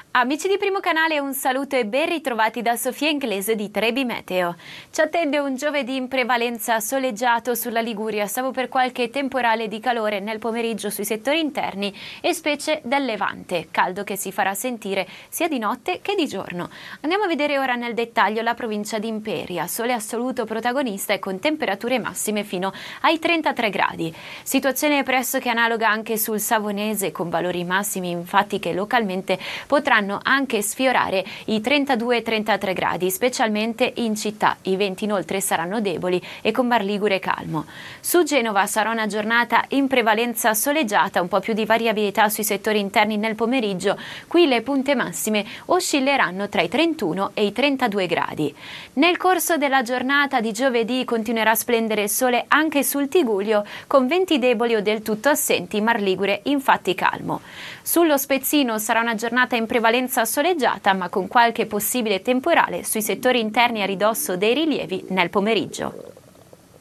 Amici di Primo Canale, un saluto e ben ritrovati da Sofia Inglese di Trebi Meteo. Ci attende un giovedì in prevalenza soleggiato sulla Liguria, salvo per qualche temporale di calore nel pomeriggio sui settori interni e specie del Levante, caldo che si farà sentire sia di notte che di giorno. Andiamo a vedere ora nel dettaglio la provincia di Imperia, sole assoluto protagonista e con temperature massime fino ai 33 gradi. Situazione pressoché analoga anche sul Savonese, con valori massimi infatti che localmente potranno anche sfiorare i 32-33 gradi, specialmente in città. I venti inoltre saranno deboli e con mar ligure calmo. Su Genova sarà una giornata in prevalenza soleggiata, un po' più di variabilità sui settori interni nel pomeriggio. Qui le punte massime oscilleranno tra i 31 e i 32 gradi. Nel corso della giornata di giovedì continuerà a splendere il sole anche sul Tigullio, con venti deboli o del tutto assenti, mar ligure infatti calmo. Sullo Spezzino sarà una giornata in prevalenza soleggiata, ma con qualche possibile temporale sui settori interni a ridosso dei rilievi nel pomeriggio.